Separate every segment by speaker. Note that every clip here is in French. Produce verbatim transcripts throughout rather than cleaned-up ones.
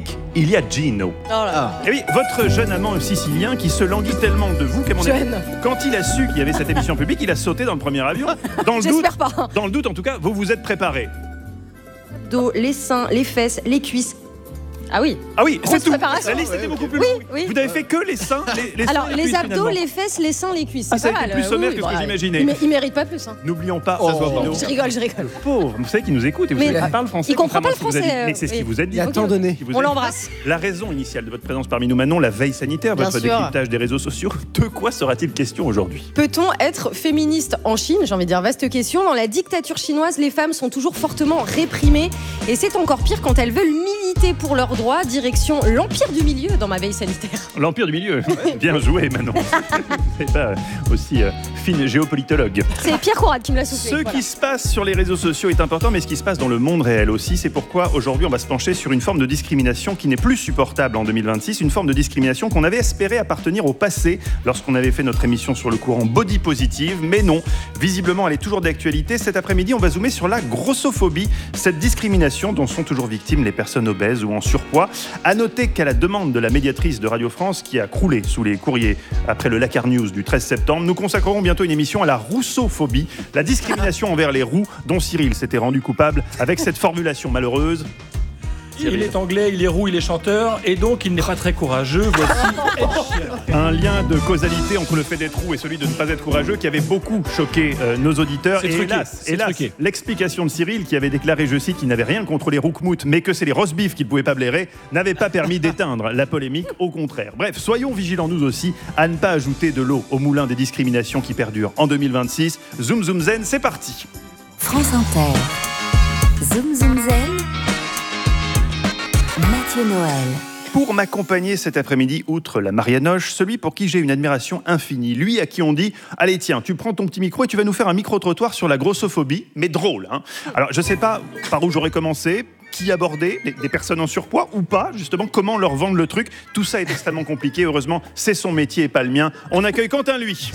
Speaker 1: public, il y a Gino.
Speaker 2: Oh là.
Speaker 1: Et oui, votre jeune amant sicilien qui se languit tellement de vous qu'à mon avis, quand il a su qu'il y avait cette émission publique, il a sauté dans le premier avion. Dans le doute,
Speaker 2: J'espère pas.
Speaker 1: Dans le doute, en tout cas, vous vous êtes préparé.
Speaker 2: Dos, les seins, les fesses, les cuisses. Ah oui.
Speaker 1: Ah oui,
Speaker 2: Grosse
Speaker 1: c'est tout.
Speaker 2: préparation.
Speaker 1: La liste était beaucoup plus
Speaker 2: Oui,
Speaker 1: longue.
Speaker 2: oui.
Speaker 1: Vous n'avez fait que les seins, les, les
Speaker 2: Alors,
Speaker 1: seins et
Speaker 2: les
Speaker 1: cuisses,
Speaker 2: abdos,
Speaker 1: finalement.
Speaker 2: les fesses, les seins, les cuisses.
Speaker 1: Ah,
Speaker 2: C'est
Speaker 1: ça
Speaker 2: pas
Speaker 1: a été
Speaker 2: mal.
Speaker 1: plus sommaire
Speaker 2: Oui,
Speaker 1: que ce que
Speaker 2: bah,
Speaker 1: j'imaginais.
Speaker 2: Il, il mérite pas plus. Hein.
Speaker 1: N'oublions pas,
Speaker 3: Oh.
Speaker 1: ça se voit, Bruno.
Speaker 2: Je rigole, je rigole.
Speaker 1: Pauvre, vous savez qu'il nous écoute et vous
Speaker 2: Mais
Speaker 1: savez qu'il parle français.
Speaker 2: il comprend pas le
Speaker 1: contrairement à ce que vous
Speaker 2: français,
Speaker 1: avez dit. Mais c'est ce
Speaker 2: oui.
Speaker 1: qu'il vous a dit.
Speaker 3: Il a tant donné.
Speaker 1: Qui vous
Speaker 2: On
Speaker 1: a dit.
Speaker 2: l'embrasse.
Speaker 1: La raison initiale de votre présence parmi nous, Manon, la veille sanitaire,
Speaker 2: Bien
Speaker 1: votre
Speaker 2: sûr.
Speaker 1: décryptage des réseaux sociaux. De quoi sera-t-il question aujourd'hui?
Speaker 2: Peut-on être féministe en Chine? J'ai envie de dire, vaste question. Dans la dictature chinoise, les femmes sont toujours fortement réprimées. Et c'est encore pire quand elles veulent militer pour leurs droits. Direction l'Empire du Milieu dans ma veille sanitaire.
Speaker 1: L'Empire du Milieu. Bien joué, Manon. C'est pas aussi euh, fine géopolitologue.
Speaker 2: C'est Pierre Courade qui me l'a soufflé.
Speaker 1: Ce
Speaker 2: Voilà.
Speaker 1: qui se passe sur les réseaux sociaux est important, mais ce qui se passe dans le monde réel aussi. C'est pourquoi aujourd'hui, on va se pencher sur une forme de discrimination qui n'est plus supportable en deux mille vingt-six. Une forme de discrimination qu'on avait espéré appartenir au passé lorsqu'on avait fait notre émission sur le courant body positive. Mais non, visiblement, elle est toujours d'actualité. Cet après-midi, on va zoomer sur la grossophobie, cette discrimination dont sont toujours victimes les personnes obèses ou en surpoids. À noter qu'à la demande de la médiatrice de Radio France, qui a croulé sous les courriers après le Lakar News du treize septembre, nous consacrerons bientôt une émission à la roussophobie, la discrimination envers les roux dont Cyril s'était rendu coupable avec cette formulation malheureuse.
Speaker 4: Il est anglais, il est roux, il est chanteur, et donc il n'est pas très courageux. Voici Ed Sheeran.
Speaker 1: Un lien de causalité entre le fait d'être roux et celui de ne pas être courageux qui avait beaucoup choqué euh, nos auditeurs.
Speaker 4: C'est
Speaker 1: Et
Speaker 4: truqué,
Speaker 1: hélas,
Speaker 4: c'est
Speaker 1: hélas,
Speaker 4: truqué.
Speaker 1: l'explication de Cyril, qui avait déclaré, je cite, qu'il n'avait rien contre les roukmout, mais que c'est les roast beef qu'il ne pouvait pas blairer, n'avait pas permis d'éteindre la polémique, au contraire. Bref, soyons vigilants nous aussi à ne pas ajouter de l'eau au moulin des discriminations qui perdurent en deux mille vingt-six. Zoom Zoom Zen, c'est parti.
Speaker 5: France Inter. Zoom Zoom Zen. Mathieu Noël.
Speaker 1: Pour m'accompagner cet après-midi, outre la Marianoche, celui pour qui j'ai une admiration infinie. Lui à qui on dit « Allez tiens, tu prends ton petit micro et tu vas nous faire un micro-trottoir sur la grossophobie, mais drôle. Hein » Alors je sais pas par où j'aurais commencé, qui aborder, des, des personnes en surpoids ou pas, justement, comment leur vendre le truc. Tout ça est extrêmement compliqué. Heureusement, c'est son métier et pas le mien. On accueille Quentin, lui.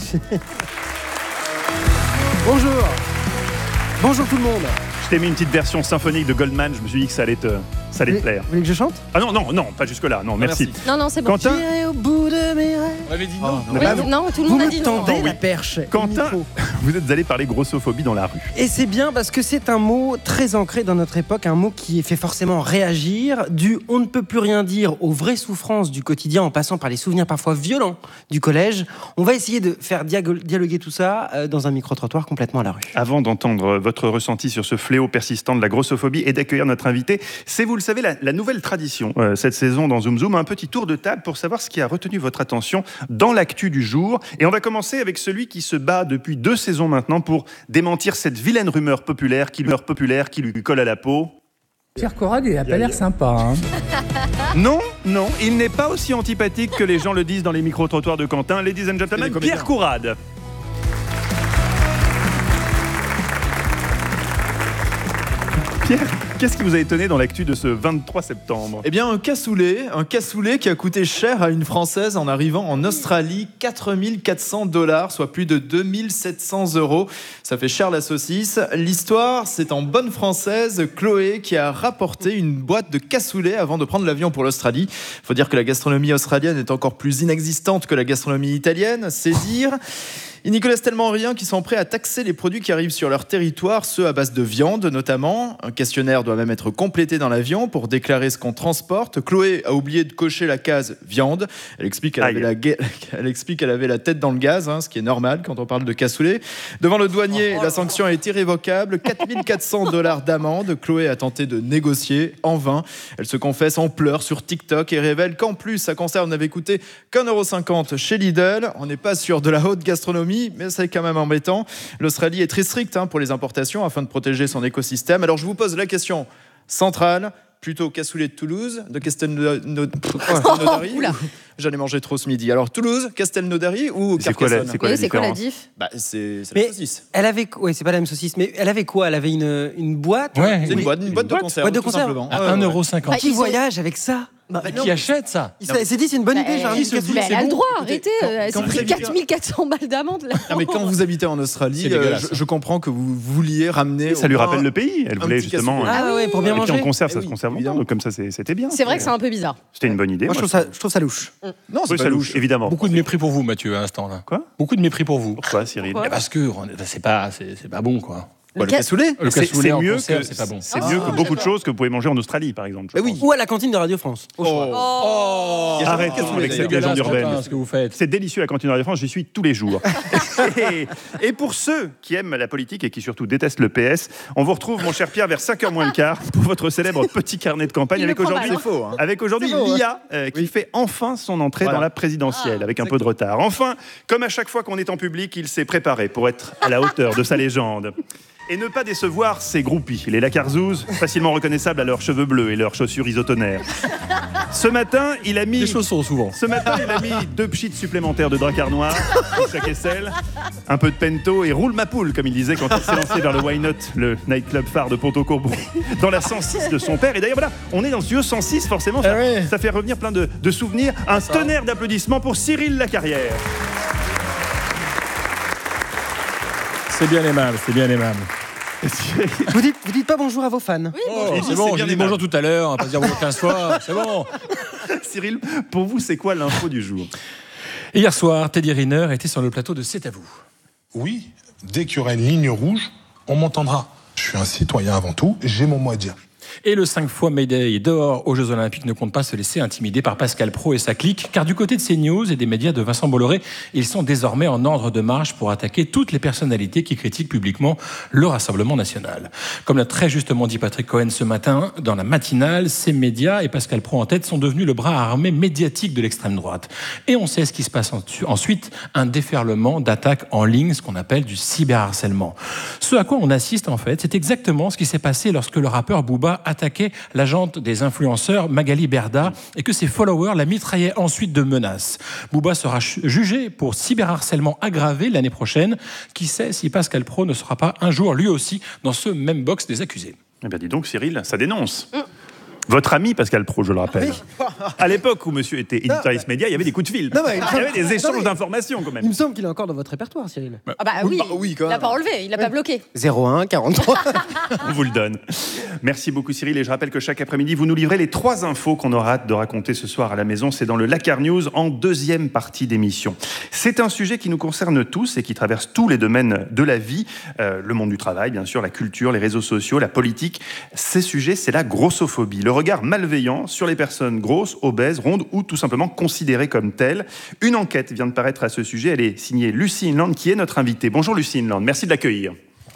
Speaker 3: Bonjour. Bonjour tout le monde.
Speaker 1: Je t'ai mis une petite version symphonique de Goldman, je me suis dit que ça allait te, ça allait te plaire.
Speaker 3: Vous voulez que je chante?
Speaker 1: Ah non, non, non, pas jusque-là, non, merci.
Speaker 4: Merci.
Speaker 2: Non, non, c'est bon.
Speaker 1: Quentin,
Speaker 3: J'irai au bout de mes rêves.
Speaker 4: On avait dit
Speaker 3: Oh,
Speaker 4: non.
Speaker 3: non.
Speaker 2: Oui,
Speaker 1: bah,
Speaker 2: non, tout le
Speaker 3: Vous
Speaker 2: monde a
Speaker 3: me
Speaker 2: dit non.
Speaker 3: tendez
Speaker 1: Non, oui.
Speaker 3: la perche.
Speaker 1: Quentin,
Speaker 3: au micro.
Speaker 1: vous êtes allé parler grossophobie dans la rue.
Speaker 3: Et c'est bien parce que c'est un mot très ancré dans notre époque, un mot qui fait forcément réagir, du on ne peut plus rien dire aux vraies souffrances du quotidien en passant par les souvenirs parfois violents du collège. On va essayer de faire diago- dialoguer tout ça euh, dans un micro-trottoir complètement à la rue.
Speaker 1: Avant d'entendre votre ressenti sur ce fléau persistant de la grossophobie et d'accueillir notre invité, c'est, vous le savez, la, la nouvelle tradition euh, cette saison dans Zoom Zoom, un petit tour de table pour savoir ce qui a retenu votre attention dans l'actu du jour. Et on va commencer avec celui qui se bat depuis deux saisons maintenant pour démentir cette vilaine rumeur populaire qui, rumeur populaire qui lui colle à la peau.
Speaker 6: Pierre Corrad, il a pas l'air sympa. Hein.
Speaker 1: Non, non, il n'est pas aussi antipathique que les gens le disent dans les micro-trottoirs de Quentin. Ladies and gentlemen, Pierre Courade. Pierre, qu'est-ce qui vous a étonné dans l'actu de ce vingt-trois septembre ?
Speaker 7: Eh bien, un cassoulet, un cassoulet qui a coûté cher à une Française en arrivant en Australie, quatre mille quatre cents dollars, soit plus de deux mille sept cents euros. Ça fait cher la saucisse. L'histoire, c'est en bonne française, Chloé qui a rapporté une boîte de cassoulet avant de prendre l'avion pour l'Australie. Il faut dire que la gastronomie australienne est encore plus inexistante que la gastronomie italienne, c'est dire. Ils n'y connaissent tellement rien qu'ils sont prêts à taxer les produits qui arrivent sur leur territoire, ceux à base de viande notamment. Un questionnaire doit même être complété dans l'avion pour déclarer ce qu'on transporte. Chloé a oublié de cocher la case viande. Elle explique qu'elle, avait la, ga- Elle explique qu'elle avait la tête dans le gaz, hein, ce qui est normal quand on parle de cassoulet. Devant le douanier, la sanction est irrévocable. quatre mille quatre cents dollars d'amende. Chloé a tenté de négocier en vain. Elle se confesse en pleurs sur TikTok et révèle qu'en plus, sa conserve n'avait coûté qu'un euro cinquante chez Lidl. On n'est pas sûr de la haute gastronomie, mais c'est quand même embêtant. L'Australie est très stricte hein, pour les importations afin de protéger son écosystème. Alors je vous pose la question centrale, plutôt cassoulet de Toulouse, de Castelnaudary.
Speaker 2: Oula.
Speaker 7: J'en ai mangé trop ce midi. Alors Toulouse, Castelnaudary ou
Speaker 1: C'est quoi la-
Speaker 7: Carcassonne?
Speaker 1: c'est quoi
Speaker 2: Oui,
Speaker 1: la
Speaker 2: c'est quoi la
Speaker 1: différence ?
Speaker 2: diff?
Speaker 7: Bah, c'est, c'est
Speaker 3: Mais-
Speaker 7: la saucisse.
Speaker 3: Elle avait, ouais, c'est pas la même saucisse, mais elle avait quoi? Elle avait une, une boîte.
Speaker 4: Ouais.
Speaker 7: C'est une
Speaker 4: Oui.
Speaker 7: boîte, une boîte de
Speaker 4: boîte
Speaker 7: conserve,
Speaker 3: Boîte de
Speaker 7: tout
Speaker 3: conserve.
Speaker 7: simplement.
Speaker 4: À
Speaker 7: Ouais,
Speaker 4: un
Speaker 7: ouais.
Speaker 4: euro cinquante.
Speaker 2: Ah,
Speaker 3: Qui
Speaker 2: ils ont-
Speaker 3: voyage avec ça? Bah,
Speaker 4: Mais
Speaker 3: non,
Speaker 4: qui achète ça?
Speaker 3: Il s'est dit c'est une bonne
Speaker 2: Bah,
Speaker 3: idée, j'ai un
Speaker 2: elle-
Speaker 3: cassoulet.
Speaker 2: bah, elle a le droit,
Speaker 7: Écoutez,
Speaker 2: arrêtez.
Speaker 7: quand-
Speaker 2: euh,
Speaker 7: quand
Speaker 2: C'est
Speaker 7: vous
Speaker 2: pris
Speaker 7: habitez-
Speaker 2: quatre mille quatre cents balles d'amende. Là.
Speaker 7: Non, mais quand vous habitez en Australie,
Speaker 4: C'est
Speaker 7: euh,
Speaker 4: dégueulasse.
Speaker 7: je, je comprends que vous vouliez ramener.
Speaker 1: Ça
Speaker 7: au
Speaker 1: lui
Speaker 7: moins
Speaker 1: rappelle le pays. Elle
Speaker 7: un
Speaker 1: voulait
Speaker 7: petit
Speaker 1: justement.
Speaker 7: cassoulet.
Speaker 3: Ah ouais, pour bien
Speaker 1: Et puis
Speaker 3: manger.
Speaker 1: en conserve, ça
Speaker 7: Eh
Speaker 1: se
Speaker 7: oui,
Speaker 1: conserve longtemps,
Speaker 7: évidemment.
Speaker 1: donc comme ça, c'est- c'était bien.
Speaker 2: C'est vrai que c'est un peu bizarre.
Speaker 1: C'était une bonne idée.
Speaker 3: Moi, je trouve ça, je trouve ça louche.
Speaker 7: Non, c'est
Speaker 1: Oui,
Speaker 7: pas
Speaker 1: ça
Speaker 7: louche.
Speaker 1: louche, évidemment.
Speaker 4: Beaucoup de mépris pour vous, Mathieu, à l'instant là.
Speaker 1: Quoi
Speaker 4: Beaucoup de mépris pour vous.
Speaker 1: Pourquoi, Cyril
Speaker 2: Pourquoi
Speaker 4: Eh, Parce que on est- c'est pas, c'est, c'est pas bon, quoi.
Speaker 7: Quoi, le
Speaker 2: ca-
Speaker 7: cassoulet
Speaker 4: Le
Speaker 1: C'est
Speaker 4: cassoulet
Speaker 1: c'est
Speaker 4: en
Speaker 1: mieux
Speaker 4: conserve,
Speaker 1: que
Speaker 4: c'est pas bon.
Speaker 1: c'est
Speaker 2: Ah,
Speaker 1: mieux que beaucoup de
Speaker 2: j'adore.
Speaker 1: choses que vous pouvez manger en Australie, par exemple. je
Speaker 7: Bah oui.
Speaker 1: pense.
Speaker 3: Ou à la cantine de Radio France. au choix.
Speaker 4: Oh,
Speaker 1: Arrêtons
Speaker 7: cassoulet,
Speaker 1: avec
Speaker 4: c'est
Speaker 1: cette
Speaker 4: dégueulasse,
Speaker 1: légende urbaine.
Speaker 4: Quentin, ce que vous faites.
Speaker 1: C'est délicieux la cantine de Radio France, j'y suis tous les jours. et, et pour ceux qui aiment la politique et qui surtout détestent le P S, on vous retrouve, mon cher Pierre, vers cinq heures moins le quart pour votre célèbre petit carnet de campagne
Speaker 2: Il le
Speaker 1: avec
Speaker 2: prend
Speaker 1: aujourd'hui
Speaker 2: mal, hein.
Speaker 7: C'est faux. Hein.
Speaker 1: avec aujourd'hui
Speaker 7: C'est beau, hein.
Speaker 1: l'I A euh, qui fait enfin son entrée
Speaker 7: Voilà.
Speaker 1: dans la présidentielle
Speaker 2: Ah,
Speaker 1: avec un peu de retard. Enfin, comme à chaque fois qu'on est en public, il s'est préparé pour être à la hauteur de sa légende. Et ne pas décevoir ses groupies, les lacarzouzes, facilement reconnaissables à leurs cheveux bleus et leurs chaussures isotonaires. Ce matin, il a mis...
Speaker 4: Des chaussons, souvent.
Speaker 1: Ce matin, il a mis deux pchits supplémentaires de dracard noir pour chaque aisselle, un peu de pento et roule ma poule, comme il disait quand il s'est lancé vers le Why Not, le nightclub phare de Ponto-Courbeau, dans la cent six de son père. Et d'ailleurs, voilà, on est dans ce studio cent six, forcément, ça,
Speaker 4: Ah ouais.
Speaker 1: ça fait revenir plein de, de souvenirs. Un tonnerre d'applaudissements pour Cyril Lacarrière.
Speaker 4: C'est bien aimable, c'est bien aimable.
Speaker 3: Vous dites, vous dites pas bonjour à vos fans.
Speaker 2: Oui,
Speaker 4: Oh,
Speaker 1: Il dit,
Speaker 4: c'est bon,
Speaker 1: c'est bien
Speaker 4: j'ai dit
Speaker 1: aimable.
Speaker 4: bonjour tout à l'heure, on va pas se dire bonjour quinze fois, c'est bon.
Speaker 1: Cyril, pour vous, c'est quoi l'info du jour?
Speaker 4: Et hier soir, Teddy Riner était sur le plateau de C'est à vous.
Speaker 8: Oui, dès qu'il y aura une ligne rouge, on m'entendra. Je suis un citoyen avant tout, j'ai mon mot à dire.
Speaker 4: Et le cinq fois Mayday dehors aux Jeux Olympiques ne compte pas se laisser intimider par Pascal Praud et sa clique, car du côté de CNews et des médias de Vincent Bolloré, ils sont désormais en ordre de marche pour attaquer toutes les personnalités qui critiquent publiquement le Rassemblement national. Comme l'a très justement dit Patrick Cohen ce matin, dans la matinale, ces médias et Pascal Praud en tête sont devenus le bras armé médiatique de l'extrême droite. Et on sait ce qui se passe ensuite, un déferlement d'attaques en ligne, ce qu'on appelle du cyberharcèlement. Ce à quoi on assiste en fait, c'est exactement ce qui s'est passé lorsque le rappeur Booba attaquait l'agente des influenceurs Magali Berda et que ses followers la mitraillaient ensuite de menaces. Booba sera jugé pour cyberharcèlement aggravé l'année prochaine. Qui sait si Pascal Praud ne sera pas un jour lui aussi dans ce même box des accusés.
Speaker 1: Eh bien, dis donc, Cyril, ça dénonce. Votre ami Pascal Praud, je le rappelle. À l'époque où monsieur était éditorialiste média, il y avait des coups de fil.
Speaker 3: Non, mais-
Speaker 1: il y avait des
Speaker 3: Non,
Speaker 1: échanges
Speaker 3: mais-
Speaker 1: d'informations quand
Speaker 3: Il
Speaker 1: même.
Speaker 3: me semble qu'il est encore dans votre répertoire, Cyril.
Speaker 2: Ah bah oui,
Speaker 7: bah oui, quand
Speaker 2: il l'a
Speaker 7: même.
Speaker 2: pas enlevé, il l'a pas bloqué.
Speaker 3: zéro un quarante-trois.
Speaker 1: On vous le donne. Merci beaucoup Cyril et je rappelle que chaque après-midi, vous nous livrez les trois infos qu'on aura hâte de raconter ce soir à la maison. C'est dans le Lacar News en deuxième partie d'émission. C'est un sujet qui nous concerne tous et qui traverse tous les domaines de la vie. Euh, le monde du travail, bien sûr, la culture, les réseaux sociaux, la politique. Ces sujets, c'est la grossophobie. Le regard malveillant sur les personnes grosses, obèses, rondes ou tout simplement considérées comme telles. Une enquête vient de paraître à ce sujet. Elle est signée Lucie Inland qui est notre invitée. Bonjour Lucie Inland, merci de l'accueillir.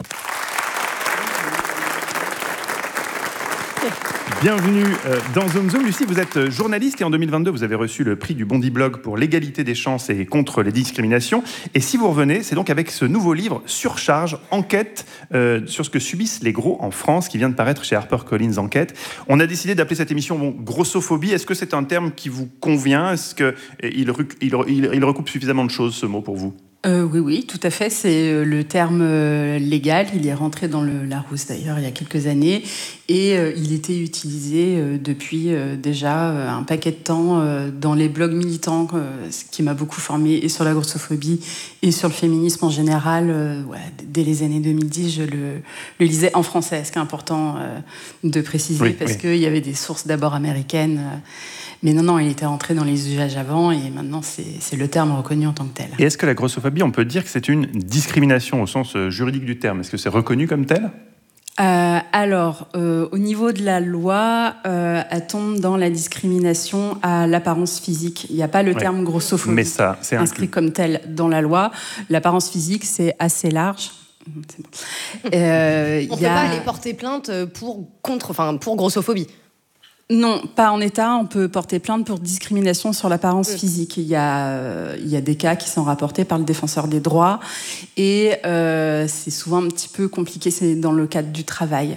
Speaker 1: Bienvenue euh, dans Zoom Zoom. Lucie, vous êtes journaliste et en deux mille vingt-deux, vous avez reçu le prix du Bondi Blog pour l'égalité des chances et contre les discriminations. Et si vous revenez, c'est donc avec ce nouveau livre, Surcharge, enquête euh, sur ce que subissent les gros en France, qui vient de paraître chez HarperCollins Enquête. On a décidé d'appeler cette émission bon, grossophobie. Est-ce que c'est un terme qui vous convient? Est-ce qu'il il, il, il, il recoupe suffisamment de choses, ce mot, pour vous?
Speaker 9: Euh, oui, oui, tout à fait. C'est le terme euh, légal. Il est rentré dans le Larousse d'ailleurs il y a quelques années et euh, il était utilisé euh, depuis euh, déjà euh, un paquet de temps euh, dans les blogs militants, euh, ce qui m'a beaucoup formée et sur la grossophobie et sur le féminisme en général. Euh, ouais, dès les années deux mille dix, je le, le lisais en français, ce qui est important euh, de préciser
Speaker 1: oui,
Speaker 9: parce
Speaker 1: oui.
Speaker 9: qu'il y avait des sources d'abord américaines. Euh, Mais non, non, il était rentré dans les usages avant et maintenant c'est, c'est le terme reconnu en tant que tel.
Speaker 1: Et est-ce que la grossophobie, on peut dire que c'est une discrimination au sens juridique du terme? Est-ce que c'est reconnu comme tel?
Speaker 9: Euh, alors, euh, au niveau de la loi, euh, elle tombe dans la discrimination à l'apparence physique. Il n'y a pas le
Speaker 1: Ouais.
Speaker 9: terme grossophobie
Speaker 1: Mais ça, c'est
Speaker 9: inscrit
Speaker 1: inclus.
Speaker 9: comme tel dans la loi. L'apparence physique, c'est assez large. C'est bon. Euh,
Speaker 2: On
Speaker 9: il
Speaker 2: peut
Speaker 9: y a-
Speaker 2: pas aller porter plainte pour contre, enfin pour grossophobie.
Speaker 9: Non, pas en état. On peut porter plainte pour discrimination sur l'apparence
Speaker 2: Oui.
Speaker 9: physique. Il y, a, euh, il y a des cas qui sont rapportés par le défenseur des droits et euh, c'est souvent un petit peu compliqué. C'est dans le cadre du travail.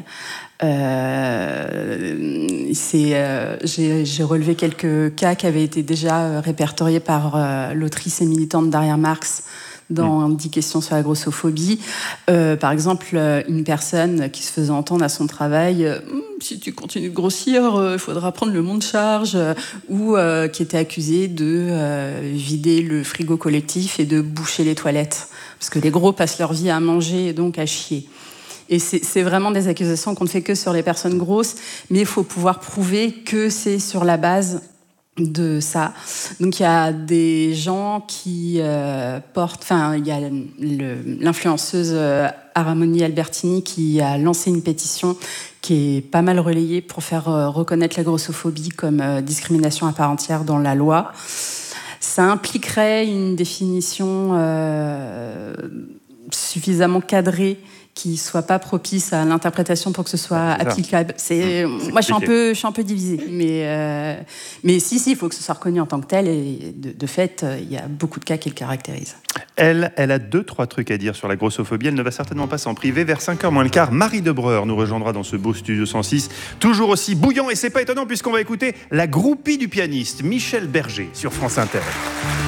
Speaker 9: Euh, c'est, euh, j'ai, j'ai relevé quelques cas qui avaient été déjà répertoriés par euh, l'autrice et militante Daria Marx dans mmh. dix questions sur la grossophobie. Euh, par exemple, une personne qui se faisait entendre à son travail euh, « Si tu continues de grossir, il euh, faudra prendre le monte charge euh, » ou euh, qui était accusée de euh, vider le frigo collectif et de boucher les toilettes. Parce que les gros passent leur vie à manger et donc à chier. Et c'est, c'est vraiment des accusations qu'on ne fait que sur les personnes grosses, mais il faut pouvoir prouver que c'est sur la base de ça. Donc il y a des gens qui euh, portent... Enfin, il y a le, l'influenceuse euh, Harmonie Albertini qui a lancé une pétition qui est pas mal relayée pour faire euh, reconnaître la grossophobie comme euh, discrimination à part entière dans la loi. Ça impliquerait une définition euh, suffisamment cadrée qui soit pas propice à l'interprétation pour que ce soit applicable. C'est, mmh, moi, je suis un peu, je suis un peu divisée, mais euh, mais si, si, il faut que ce soit reconnu en tant que tel. Et de, de fait, il y a beaucoup de cas qui le caractérisent.
Speaker 1: Elle, elle a deux, trois trucs à dire sur la grossophobie. Elle ne va certainement pas s'en priver. Vers cinq heures moins le quart, Marie Debreur nous rejoindra dans ce beau Studio cent six, toujours aussi bouillant. Et c'est pas étonnant puisqu'on va écouter la groupie du pianiste Michel Berger sur France Inter.